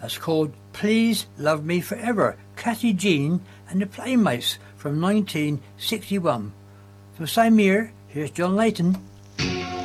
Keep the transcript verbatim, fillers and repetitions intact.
That's called Please Love Me Forever, Cathy Jean and the Playmates from nineteen sixty-one. From the same year, here's John Layton.